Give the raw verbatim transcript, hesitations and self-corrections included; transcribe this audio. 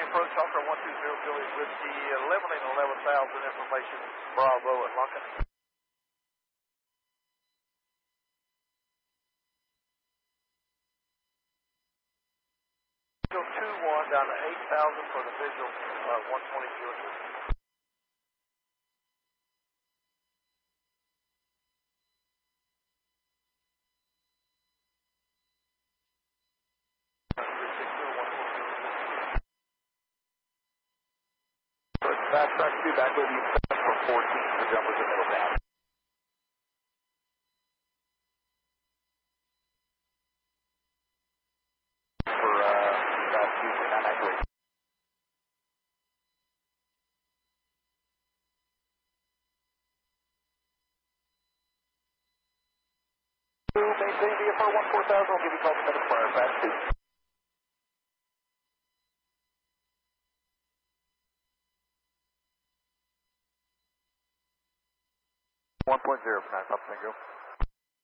approach, Oscar one two zero Billy Whiskey, eleven and eleven thousand information, Bravo at Lunkin. Visual two one down to eight thousand for the visual uh, one twenty zero two. Fast track two back with you for fourteen for jumpers in middle down. For uh, fast two for nine nine three. Two, maintain V F R one four thousand, I'll give you a call in a minute for fast two. one point zero for nine, Papa Tango.